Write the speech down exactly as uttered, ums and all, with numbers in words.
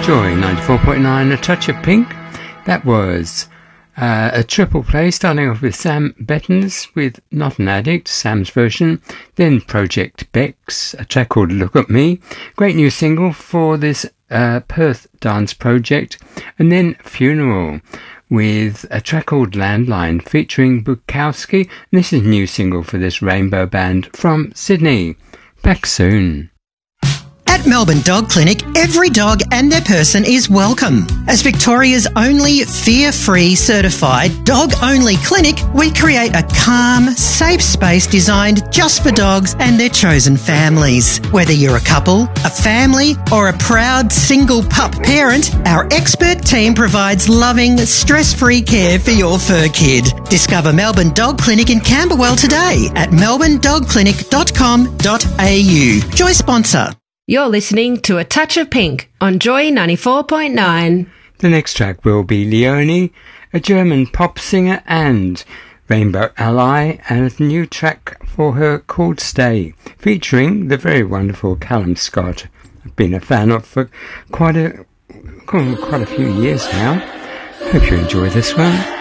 Joy ninety-four point nine, A Touch of Pink. That was uh, a triple play, starting off with Sam Bettens with Not an Addict, Sam's version. Then Project Bex, a track called Look at Me. Great new single for this uh, Perth dance project. And then Funeral with a track called Landline featuring Bukowski. And this is a new single for this rainbow band from Sydney. Back soon. At Melbourne Dog Clinic, every dog and their person is welcome. As Victoria's only fear-free certified dog-only clinic, we create a calm, safe space designed just for dogs and their chosen families. Whether you're a couple, a family, or a proud single pup parent, our expert team provides loving, stress-free care for your fur kid. Discover Melbourne Dog Clinic in Camberwell today at melbourne dog clinic dot com dot a u. Joy sponsor. You're listening to A Touch of Pink on Joy ninety-four point nine. The next track will be Leonie, a German pop singer and Rainbow Ally, and a new track for her called Stay, featuring the very wonderful Callum Scott. I've been a fan of for quite a, quite a few years now. Hope you enjoy this one.